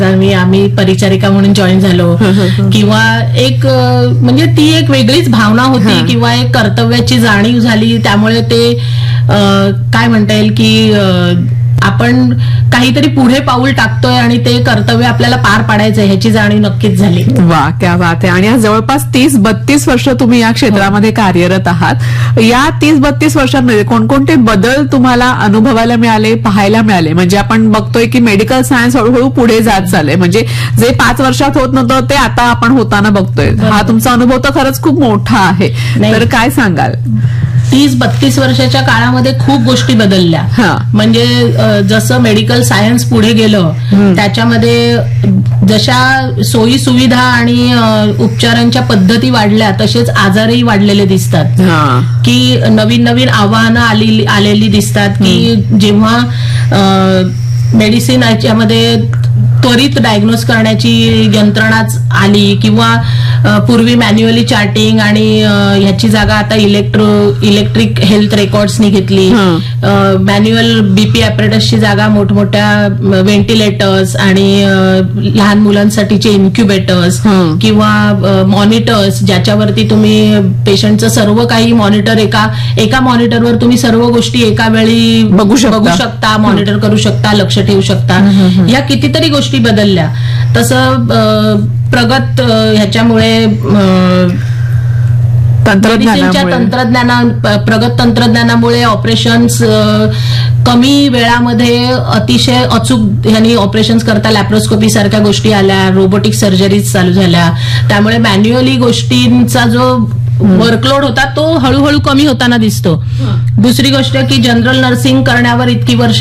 आम्ही परिचारिका म्हणून जॉईन झालो किंवा एक म्हणजे ती एक वेगळीच भावना होती किंवा एक कर्तव्याची जाणीव झाली. त्यामुळे ते काय म्हणता येईल की आपण काहीतरी पुढे पाऊल टाकतोय आणि ते कर्तव्य आपल्याला पार पाडायचंय ह्याची जाणीव नक्कीच झाली. वा, क्या बात आहे. आणि आज जवळपास 30-32 वर्ष तुम्ही या क्षेत्रामध्ये कार्यरत आहात. या 30-32 वर्षांमध्ये कोणकोणते बदल तुम्हाला अनुभवायला मिळाले, पाहायला मिळाले? म्हणजे आपण बघतोय की मेडिकल सायन्स हळूहळू पुढे जात चाललंय. म्हणजे जे 5 वर्षात होत नव्हतं ते आता आपण होताना बघतोय. हा तुमचा अनुभव तर खरंच खूप मोठा आहे. तर काय सांगाल? 30-32 वर्षाच्या काळामध्ये खूप गोष्टी बदलल्या. म्हणजे जसं मेडिकल सायन्स पुढे गेलं त्याच्यामध्ये जशा सोयी सुविधा आणि उपचारांच्या पद्धती वाढल्या तसेच आजारही वाढलेले दिसतात. की नवीन नवीन आव्हानं आलेली दिसतात की जेव्हा मेडिसिन याच्यामध्ये त्वरित डायग्नोज करण्याची यंत्रणाच आली किंवा पूर्वी मॅन्युअली चार्टिंग आणि ह्याची जागा आता इलेक्ट्रिक हेल्थ रेकॉर्ड्सनी घेतली. मॅन्युअल बीपी ॲपरेटसची जागा मोठमोठ्या व्हेंटिलेटर्स आणि लहान मुलांसाठीचे इन्क्युबेटर्स किंवा मॉनिटर्स ज्याच्यावरती तुम्ही पेशंटचं सर्व काही मॉनिटर एका मॉनिटरवर तुम्ही सर्व गोष्टी एका वेळी बघू शकता, मॉनिटर करू शकता, लक्ष ठेवू शकता. या कितीतरी गोष्टी बदलल्या. तसं प्रगत ह्याच्यामुळे प्रगत तंत्रज्ञानामुळे ऑपरेशन्स कमी वेळामध्ये अतिशय अचूक ह्यांनी ऑपरेशन्स करता लॅप्रोस्कोपी सारख्या गोष्टी आल्या, रोबोटिक सर्जरीज चालू झाल्या. त्यामुळे मॅन्युअली गोष्टींचा जो वर्कलोड होता तो हळूहळू कमी होताना दिसतो. दुसरी गोष्ट की जनरल नर्सिंग करण्यावर इतकी वर्ष